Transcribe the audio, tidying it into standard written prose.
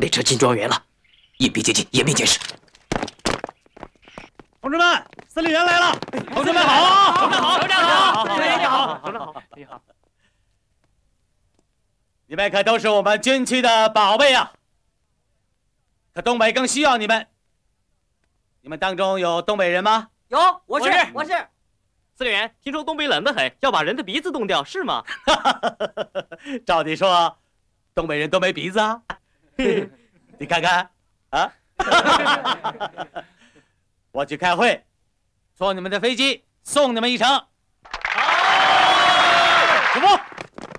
列车进庄园了，隐蔽接近，严密监视。 同志们，司令员来了！同志们好！ 同志好！同志好！同志好！ 同志好！你好！你们可都是我们军区的宝贝啊！可东北更需要你们。你们当中有东北人吗？ 有，我是。司令员，听说东北冷得很，要把人的鼻子冻掉，是吗？ 照理说，东北人都没鼻子啊。你看看，啊！我去开会，坐你们的飞机送你们一程。